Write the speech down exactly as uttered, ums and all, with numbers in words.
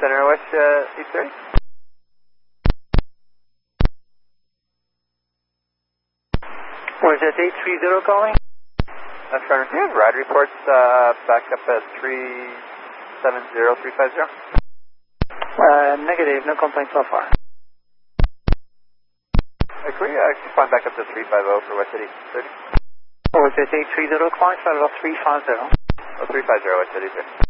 Center West uh, eight thirty. Was that eight three zero calling? That's correct. Do you have ride reports uh, back up at three seven zero three five zero? Uh, negative, no complaints so far. Uh, can we uh, climb back up to three five zero for West City thirty? What was that eight three zero calling? Started off three five zero. Oh, three five zero West City thirty.